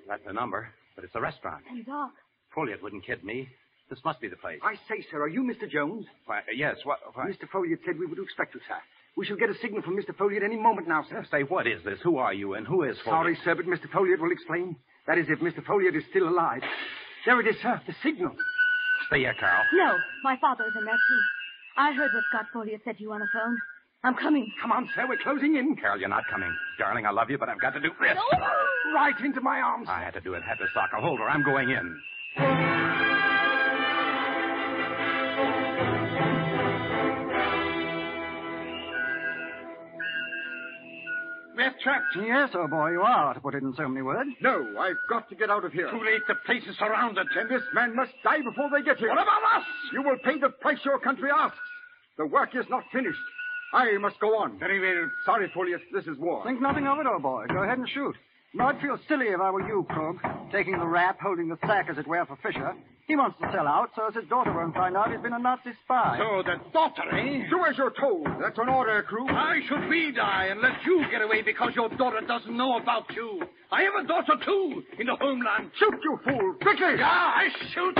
That's the number, but it's a restaurant. And Doc. Folliot wouldn't kid me. This must be the place. I say, sir, are you Mr. Jones? Why, yes, what? Mr. Folliot said we would expect you, sir. We shall get a signal from Mr. Folliot any moment now, sir. Say, what is this? Who are you, and who is Folliot? Sorry, sir, but Mr. Folliot will explain. That is, if Mr. Folliot is still alive. There it is, sir, the signal. Stay here, Carol. No, my father is in there, too. I heard what Scott Folliot said to you on the phone. I'm coming. Come on, sir, we're closing in. Carol, you're not coming. Darling, I love you, but I've got to do this. No! Right into my arms. I had to do it. Had to sock a hold her. I'm going in. We're trapped. Yes, old boy, you are, to put it in so many words. No, I've got to get out of here. Too late. The place is surrounded. And this man must die before they get here. What about us? You will pay the price your country asks. The work is not finished. I must go on. Very well. Sorry, Folliot. This is war. Think nothing of it, old boy. Go ahead and shoot. No, I'd feel silly if I were you, Krug. Taking the rap, holding the sack, as it were, for Fisher. He wants to sell out so as his daughter won't find out he's been a Nazi spy. So the daughter, eh? Do as you're told. That's an order, crew. Why should we die and let you get away because your daughter doesn't know about you? I have a daughter, too, in the homeland. Shoot, you fool. Quickly. Yeah, I shoot.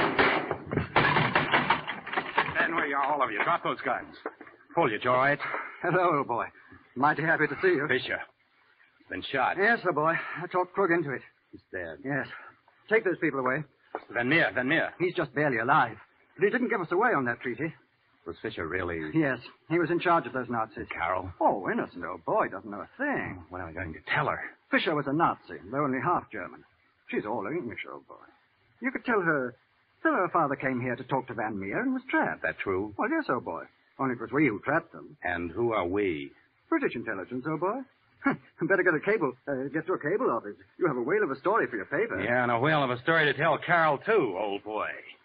And where you are, all of you. Drop those guns. Folliot, you all right? Hello, old boy. Mighty happy to see you. Fisher. Been shot. Yes, old boy. I talked Krug into it. He's dead. Yes. Take those people away. Van Meer. He's just barely alive. But he didn't give us away on that treaty. Was Fisher really... Yes. He was in charge of those Nazis. Carol? Oh, innocent old boy. Doesn't know a thing. What am I going to tell her? Fisher was a Nazi, though only half German. She's all English, old boy. You could tell her father came here to talk to Van Meer and was trapped. That true? Well, yes, old boy. Only it was we who trapped them. And who are we? British intelligence, old boy. Better get to a cable office. You have a whale of a story for your paper. Yeah, and a whale of a story to tell Carol, too, old boy.